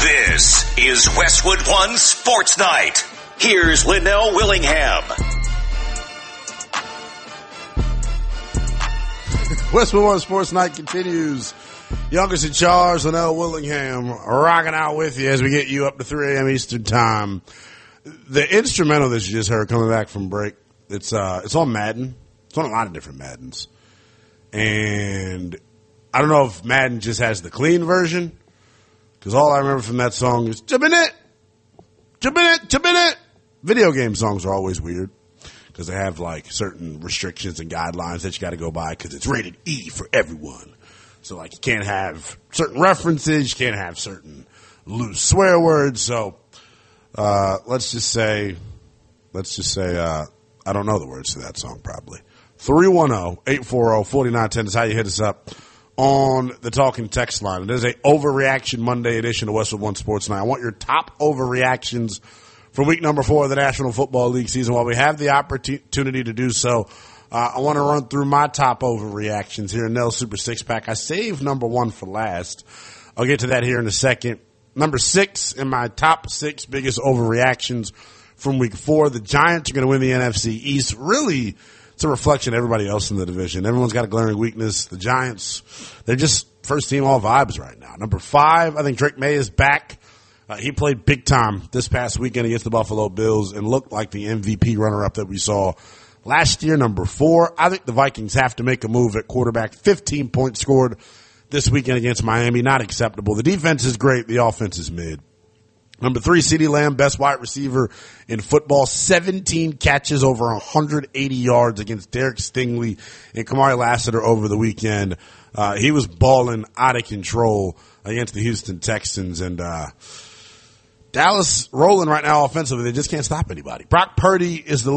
This is Westwood One Sports Night. Here's Linnell Willingham. Westwood One Sports Night continues. Youngest in charge, Linnell Willingham, rocking out with you as we get you up to 3 a.m. Eastern Time. The instrumental that you just heard coming back from break, it's on Madden. It's on a lot of different Maddens. And I don't know if Madden just has the clean version, because all I remember from that song is, Jabinit! Jabinit! Jabinit! Video game songs are always weird, because they have like certain restrictions and guidelines that you got to go by, because it's rated E for everyone. So like you can't have certain references, you can't have certain loose swear words. So let's just say I don't know the words to that song probably. 310-840-4910 is how you hit us up on the talking text line. It is a Overreaction Monday edition of Westwood One Sports Night. I want your top overreactions for week number 4 of the National Football League season. While we have the opportunity to do so, I want to run through my top overreactions here in Nell's Super Six Pack. I saved number 1 for last. I'll get to that here in a second. Number 6 in my top 6 biggest overreactions from week 4. The Giants are going to win the NFC East. Really, it's a reflection of everybody else in the division. Everyone's got a glaring weakness. The Giants, they're just first team all vibes right now. Number 5, I think Drake May is back. He played big time this past weekend against the Buffalo Bills and looked like the MVP runner-up that we saw last year. Number 4, I think the Vikings have to make a move at quarterback. 15 points scored this weekend against Miami. Not acceptable. The defense is great. The offense is mid. Number 3, CeeDee Lamb, best wide receiver in football. 17 catches over 180 yards against Derek Stingley and Kamari Lassiter over the weekend. He was balling out of control against the Houston Texans. And Dallas rolling right now offensively. They just can't stop anybody. Brock Purdy is the